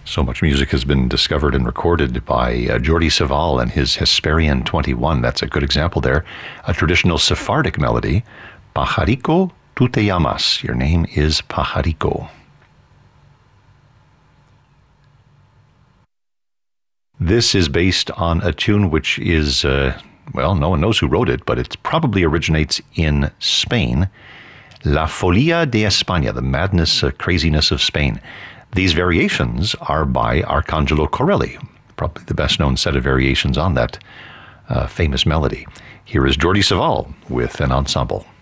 So much music has been discovered and recorded by Jordi Savall and his Hesperian 21. That's a good example there. A traditional Sephardic melody, Pajarico tu te llamas. Your name is Pajarico. This is based on a tune which is, well, no one knows who wrote it, but it probably originates in Spain. La Folia de España, the madness, craziness of Spain. These variations are by Arcangelo Corelli, probably the best known set of variations on that famous melody. Here is Jordi Savall with an ensemble.